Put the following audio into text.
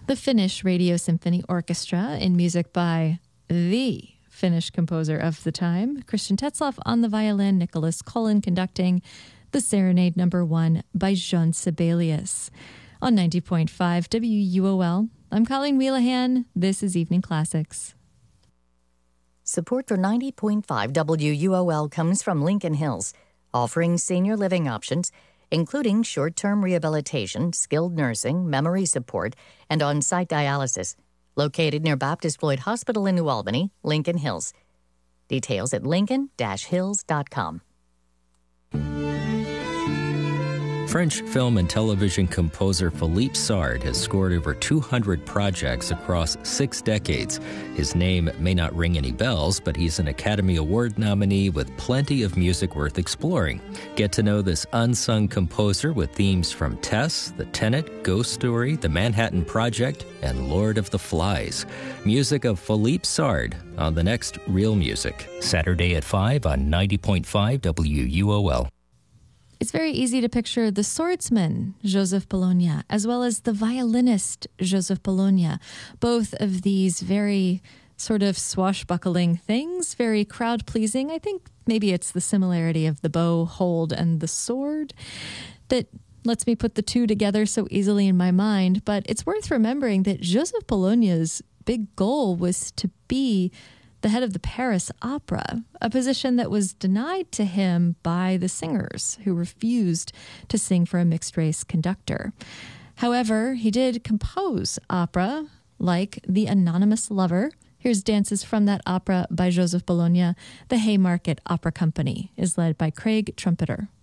The Finnish Radio Symphony Orchestra in music by the Finnish composer of the time, Christian Tetzlaff on the violin, Nicholas Cullen conducting the Serenade No. 1 by Jean Sibelius. On 90.5 WUOL, I'm Colleen Wheelahan. This is Evening Classics. Support for 90.5 WUOL comes from Lincoln Hills, offering senior living options, including short-term rehabilitation, skilled nursing, memory support, and on-site dialysis. Located near Baptist Floyd Hospital in New Albany, Lincoln Hills. Details at lincoln-hills.com. French film and television composer Philippe Sard has scored over 200 projects across 6 decades. His name may not ring any bells, but he's an Academy Award nominee with plenty of music worth exploring. Get to know this unsung composer with themes from Tess, The Tenant, Ghost Story, The Manhattan Project, and Lord of the Flies. Music of Philippe Sard on the next Real Music, Saturday at 5 on 90.5 WUOL. It's very easy to picture the swordsman, Joseph Bologna, as well as the violinist, Joseph Bologna. Both of these very sort of swashbuckling things, very crowd-pleasing. I think maybe it's the similarity of the bow hold and the sword that lets me put the two together so easily in my mind. But it's worth remembering that Joseph Bologna's big goal was to be the head of the Paris Opera, a position that was denied to him by the singers who refused to sing for a mixed-race conductor. However, he did compose opera like The Anonymous Lover. Here's dances from that opera by Joseph Bologna. The Haymarket Opera Company is led by Craig Trumpeter.